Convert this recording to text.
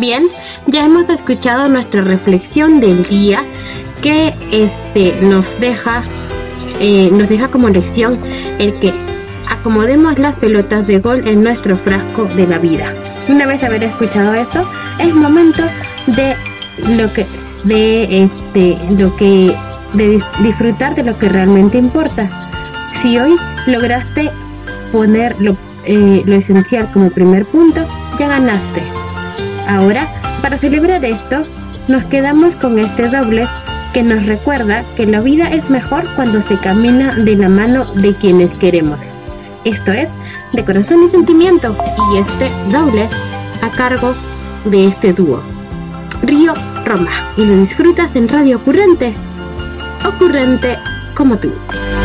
Bien, ya hemos escuchado nuestra reflexión del día que nos deja como lección el que acomodemos las pelotas de gol en nuestro frasco de la vida. Una vez haber escuchado eso, es momento de disfrutar de lo que realmente importa. Si hoy lograste poner lo esencial como primer punto, ya ganaste. Ahora, para celebrar esto, nos quedamos con este doble que nos recuerda que la vida es mejor cuando se camina de la mano de quienes queremos. Esto es De Corazón y Sentimiento, y este doble a cargo de este dúo, Río Roma, y lo disfrutas en Radio Ocurrente como tú.